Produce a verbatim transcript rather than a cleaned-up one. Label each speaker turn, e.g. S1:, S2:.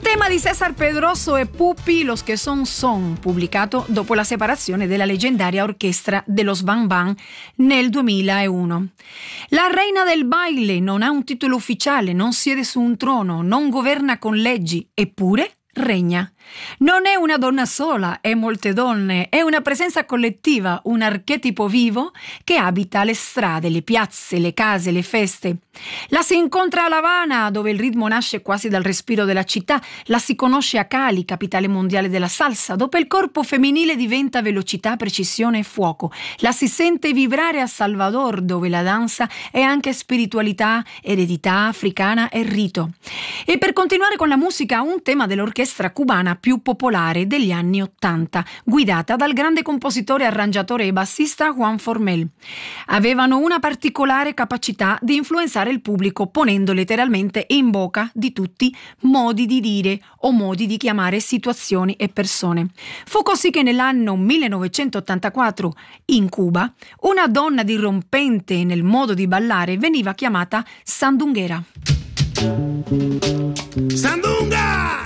S1: Tema di César Pedroso e Pupi, Los que son son, pubblicato dopo la separazione della leggendaria orchestra de los Bang Bang nel duemilauno. La reina del baile non ha un titolo ufficiale, non siede su un trono, non governa con leggi, eppure regna. Non è una donna sola, è molte donne, è una presenza collettiva, un archetipo vivo che abita le strade, le piazze, le case, le feste. La si incontra a La Habana, dove il ritmo nasce quasi dal respiro della città, la si conosce a Cali, capitale mondiale della salsa, dove il corpo femminile diventa velocità, precisione e fuoco. La si sente vibrare a Salvador, dove la danza è anche spiritualità, eredità africana e rito. E per continuare con la musica, un tema dell'orchestra cubana più popolare degli anni Ottanta, guidata dal grande compositore, arrangiatore e bassista Juan Formel. Avevano una particolare capacità di influenzare il pubblico, ponendo letteralmente in bocca di tutti modi di dire o modi di chiamare situazioni e persone. Fu così che nell'anno millenovecentottantaquattro, in Cuba, una donna dirompente nel modo di ballare veniva chiamata sandunguera.
S2: ¡Sandunga!